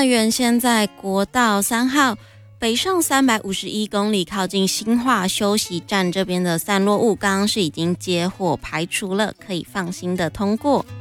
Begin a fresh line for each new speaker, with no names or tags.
呢，原先在国道3号北上351公里，靠近新化休息站这边的散落物，刚刚是已经接获排除了，可以放心的通过。